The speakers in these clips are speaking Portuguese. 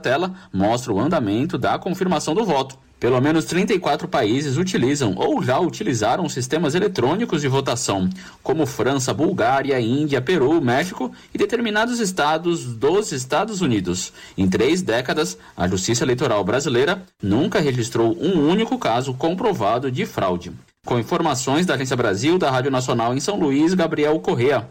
tela mostra o andamento da confirmação do voto. Pelo menos 34 países utilizam ou já utilizaram sistemas eletrônicos de votação, como França, Bulgária, Índia, Peru, México e determinados estados dos Estados Unidos. Em 3 décadas, a Justiça Eleitoral brasileira nunca registrou um único caso comprovado de fraude. Com informações da Agência Brasil, da Rádio Nacional em São Luís, Gabriel Correa.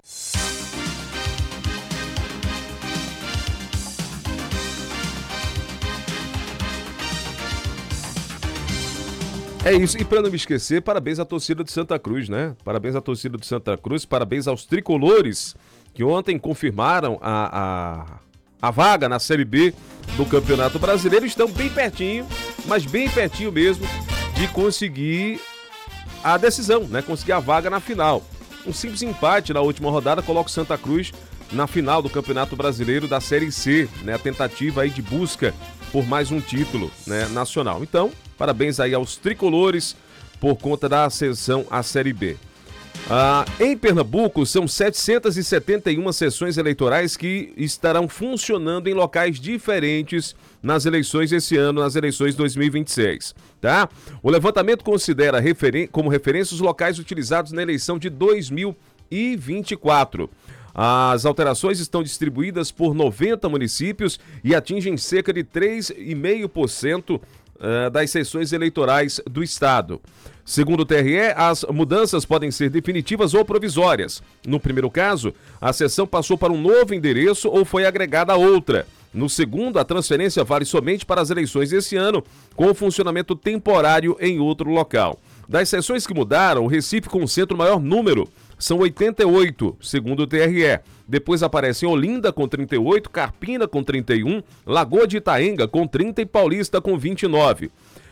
É isso, e para não me esquecer, parabéns à torcida de Santa Cruz, né? Parabéns à torcida de Santa Cruz, parabéns aos tricolores que ontem confirmaram a vaga na Série B do Campeonato Brasileiro. Estão bem pertinho, mas bem pertinho mesmo de conseguir a decisão, né? Conseguir a vaga na final. Um simples empate na última rodada coloca o Santa Cruz na final do Campeonato Brasileiro da Série C, né? A tentativa aí de busca por mais um título, né, nacional. Então, parabéns aí aos tricolores por conta da ascensão à Série B. Em Pernambuco, são 771 sessões eleitorais que estarão funcionando em locais diferentes nas eleições esse ano, nas eleições 2026, tá? O levantamento considera como referência os locais utilizados na eleição de 2024. As alterações estão distribuídas por 90 municípios e atingem cerca de 3,5% das sessões eleitorais do estado. Segundo o TRE, as mudanças podem ser definitivas ou provisórias. No primeiro caso, a sessão passou para um novo endereço ou foi agregada a outra. No segundo, a transferência vale somente para as eleições desse ano, com funcionamento temporário em outro local. Das sessões que mudaram, o Recife concentra o maior número, são 88, segundo o TRE. Depois aparecem Olinda com 38, Carpina com 31, Lagoa de Itaenga com 30 e Paulista com 29.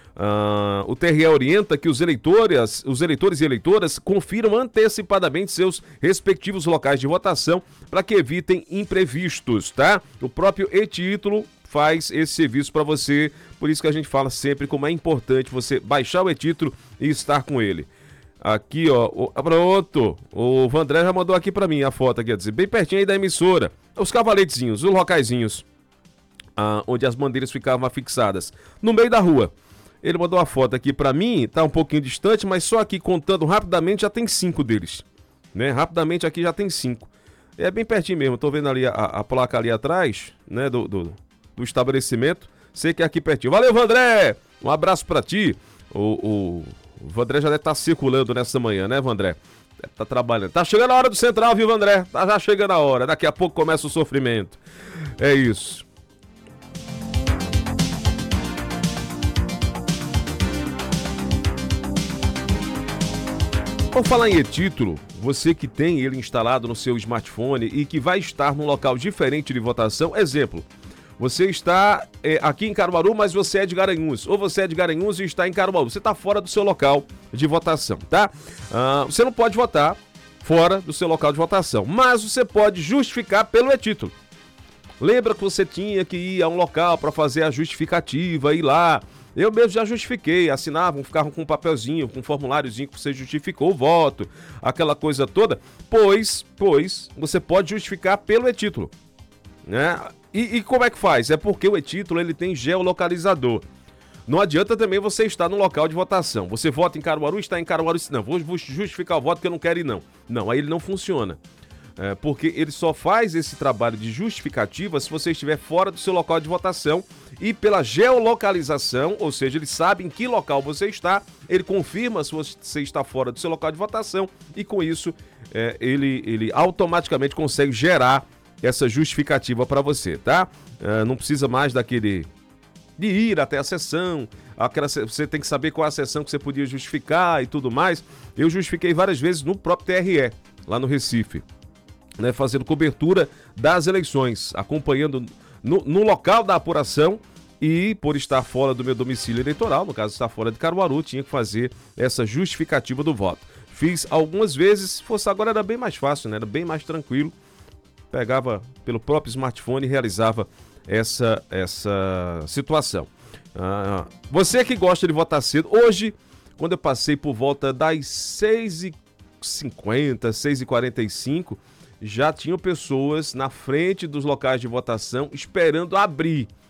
O TRE orienta que os eleitores e eleitoras confiram antecipadamente seus respectivos locais de votação para que evitem imprevistos, tá? O próprio e-título faz esse serviço para você, por isso que a gente fala sempre como é importante você baixar o e-título e estar com ele. Aqui, ó, pronto, o Vandré já mandou aqui pra mim a foto aqui, bem pertinho aí da emissora, os cavaletezinhos, os locaizinhos, onde as bandeiras ficavam afixadas, no meio da rua. Ele mandou a foto aqui pra mim, tá um pouquinho distante, mas só aqui contando rapidamente já tem 5 deles, né, rapidamente aqui já tem 5. É bem pertinho mesmo, tô vendo ali a placa ali atrás, né, do estabelecimento, sei que é aqui pertinho. Valeu, Vandré, um abraço pra ti, o Vandré já deve estar circulando nessa manhã, né, Vandré? Deve estar trabalhando. Tá chegando a hora do Central, viu, Vandré? Tá já chegando a hora. Daqui a pouco começa o sofrimento. É isso. Vamos falar em e-título. Você que tem ele instalado no seu smartphone e que vai estar num local diferente de votação. Exemplo. Você está aqui em Caruaru, mas você é de Garanhuns. Ou você é de Garanhuns e está em Caruaru. Você está fora do seu local de votação, tá? Você não pode votar fora do seu local de votação, mas você pode justificar pelo e-título. Lembra que você tinha que ir a um local para fazer a justificativa, ir lá. Eu mesmo já justifiquei, assinavam, ficavam com um papelzinho, com um formuláriozinho que você justificou o voto, aquela coisa toda. Pois você pode justificar pelo e-título, né? E como é que faz? É porque o e-título ele tem geolocalizador. Não adianta também você estar no local de votação. Você vota em Caruaru, está em Caruaru, não, vou justificar o voto que eu não quero ir não. Não, aí ele não funciona. Porque ele só faz esse trabalho de justificativa se você estiver fora do seu local de votação e pela geolocalização, ou seja, ele sabe em que local você está, ele confirma se você está fora do seu local de votação e com isso ele automaticamente consegue gerar essa justificativa para você, tá? Não precisa mais de ir até a sessão, você tem que saber qual a sessão que você podia justificar e tudo mais. Eu justifiquei várias vezes no próprio TRE, lá no Recife, né, fazendo cobertura das eleições, acompanhando no local da apuração e por estar fora do meu domicílio eleitoral, no caso estar fora de Caruaru, tinha que fazer essa justificativa do voto. Fiz algumas vezes, se fosse agora era bem mais fácil, né? Era bem mais tranquilo. Pegava pelo próprio smartphone e realizava essa situação. Você que gosta de votar cedo, hoje, quando eu passei por volta das 6h50, 6h45, já tinham pessoas na frente dos locais de votação esperando abrir.